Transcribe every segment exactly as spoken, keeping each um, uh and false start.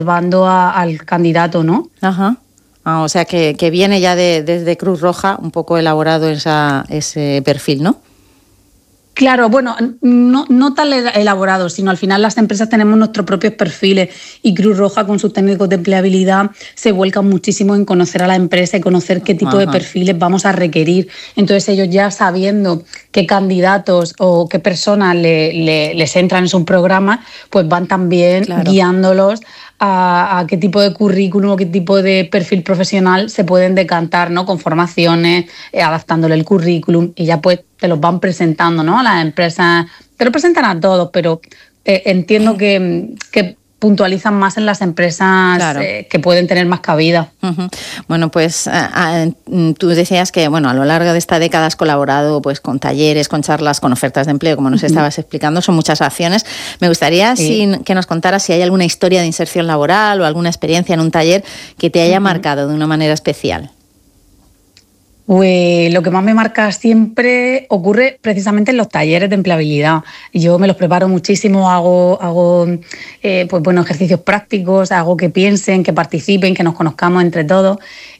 observando a, al candidato, ¿no? Ajá. Ah, o sea que, que viene ya de, desde Cruz Roja un poco elaborado esa, ese perfil, ¿no? Claro, bueno, no, no tan elaborado, sino al final las empresas tenemos nuestros propios perfiles y Cruz Roja con sus técnicos de empleabilidad se vuelcan muchísimo en conocer a la empresa y conocer qué tipo Ajá. de perfiles vamos a requerir. Entonces ellos ya sabiendo qué candidatos o qué personas le, le, les entran en sus programas, pues van también claro. guiándolos a, a qué tipo de currículum o qué tipo de perfil profesional se pueden decantar, ¿no? Con formaciones, eh, adaptándole el currículum y ya pues te los van presentando, ¿no? A las empresas, te lo presentan a todos, pero eh, entiendo que, que puntualizan más en las empresas claro. eh, que pueden tener más cabida. Uh-huh. Bueno, pues a, a, tú decías que bueno, a lo largo de esta década has colaborado pues con talleres, con charlas, con ofertas de empleo, como nos uh-huh. estabas explicando, son muchas acciones. Me gustaría sí. si, que nos contaras si hay alguna historia de inserción laboral o alguna experiencia en un taller que te haya uh-huh. marcado de una manera especial. Pues lo que más me marca siempre ocurre precisamente en los talleres de empleabilidad. Yo me los preparo muchísimo, hago, hago eh, pues, bueno, ejercicios prácticos, hago que piensen, que participen, que nos conozcamos entre todos.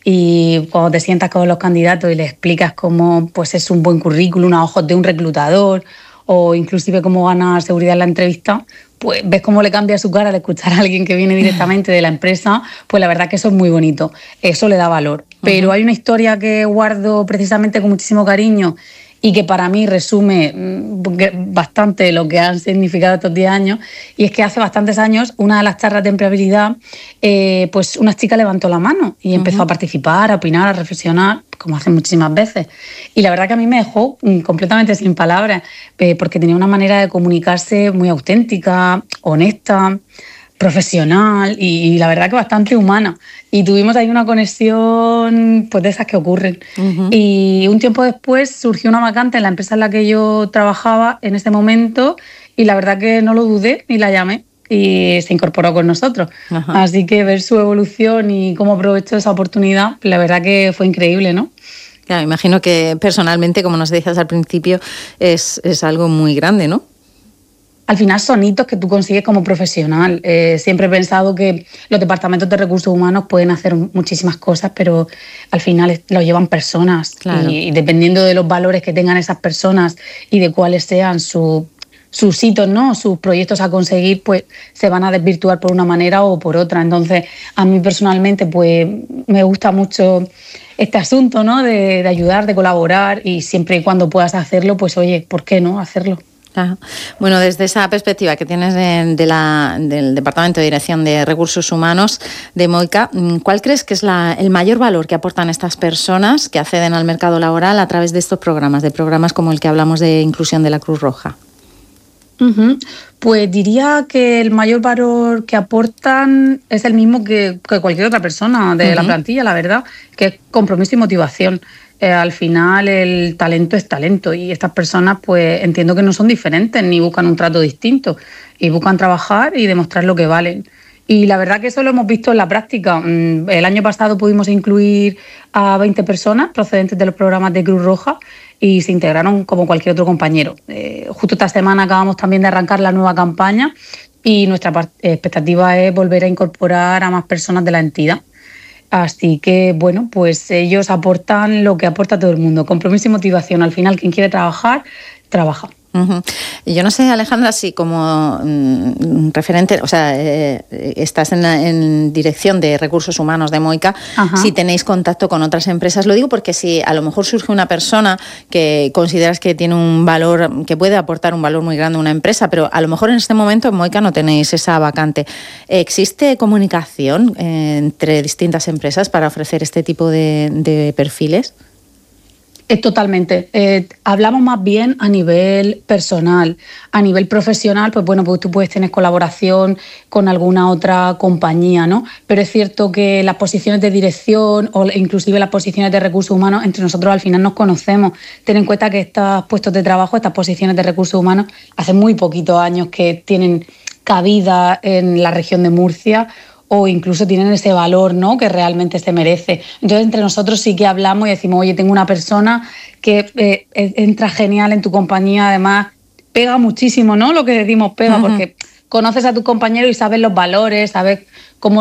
Y cuando te sientas con los candidatos y les explicas cómo pues, es un buen currículum a ojos de un reclutador o inclusive cómo ganar seguridad en la entrevista, pues ves cómo le cambia su cara al escuchar a alguien que viene directamente de la empresa, pues la verdad que eso es muy bonito, eso le da valor. Pero uh-huh. hay una historia que guardo precisamente con muchísimo cariño y que para mí resume bastante lo que han significado estos diez años, y es que hace bastantes años, una de las charlas de empleabilidad, eh, pues una chica levantó la mano y empezó uh-huh. a participar, a opinar, a reflexionar, como hacen muchísimas veces. Y la verdad que a mí me dejó completamente sin palabras, eh, porque tenía una manera de comunicarse muy auténtica, honesta, profesional y, y la verdad que bastante humana. Y tuvimos ahí una conexión pues de esas que ocurren. Uh-huh. Y un tiempo después surgió una vacante en la empresa en la que yo trabajaba en ese momento y la verdad que no lo dudé y la llamé y se incorporó con nosotros. Uh-huh. Así que ver su evolución y cómo aprovechó esa oportunidad, la verdad que fue increíble, ¿no? Claro, imagino que personalmente, como nos decías al principio, es, es algo muy grande, ¿no? Al final son hitos que tú consigues como profesional. Eh, siempre he pensado que los departamentos de recursos humanos pueden hacer muchísimas cosas, pero al final lo llevan personas. Claro. Y, y dependiendo de los valores que tengan esas personas y de cuáles sean su, sus hitos, ¿no? Sus proyectos a conseguir, pues se van a desvirtuar por una manera o por otra. Entonces, a mí personalmente pues me gusta mucho este asunto, ¿no? De, de ayudar, de colaborar, y siempre y cuando puedas hacerlo, pues oye, ¿por qué no hacerlo? Claro. Bueno, desde esa perspectiva que tienes de, de la, del Departamento de Dirección de Recursos Humanos de Moica, ¿cuál crees que es la, el mayor valor que aportan estas personas que acceden al mercado laboral a través de estos programas, de programas como el que hablamos de inclusión de la Cruz Roja? Uh-huh. Pues diría que el mayor valor que aportan es el mismo que, que cualquier otra persona de uh-huh. la plantilla, la verdad, que es compromiso y motivación. Eh, al final el talento es talento y estas personas pues entiendo que no son diferentes ni buscan un trato distinto y buscan trabajar y demostrar lo que valen. Y la verdad que eso lo hemos visto en la práctica. El año pasado pudimos incluir a veinte personas procedentes de los programas de Cruz Roja y se integraron como cualquier otro compañero. Eh, justo esta semana acabamos también de arrancar la nueva campaña y nuestra expectativa es volver a incorporar a más personas de la entidad. Así que, bueno, pues ellos aportan lo que aporta todo el mundo, compromiso y motivación. Al final, quien quiere trabajar, trabaja. Uh-huh. Yo no sé, Alejandra, si como mm, referente, o sea, eh, estás en, la, en dirección de recursos humanos de Moica, Ajá. si tenéis contacto con otras empresas. Lo digo porque si a lo mejor surge una persona que consideras que tiene un valor, que puede aportar un valor muy grande a una empresa, pero a lo mejor en este momento en Moica no tenéis esa vacante. ¿Existe comunicación eh, entre distintas empresas para ofrecer este tipo de, de perfiles? Es totalmente. Eh, hablamos más bien a nivel personal. A nivel profesional, pues bueno, pues tú puedes tener colaboración con alguna otra compañía, ¿no? Pero es cierto que las posiciones de dirección o inclusive las posiciones de recursos humanos, entre nosotros al final nos conocemos. Ten en cuenta que estos puestos de trabajo, estas posiciones de recursos humanos, hace muy poquitos años que tienen cabida en la región de Murcia, o incluso tienen ese valor, ¿no?, que realmente se merece. Entonces, entre nosotros sí que hablamos y decimos, oye, tengo una persona que eh, entra genial en tu compañía, además pega muchísimo, ¿no?, lo que decimos pega, uh-huh. porque conoces a tus compañeros y sabes los valores, sabes cómo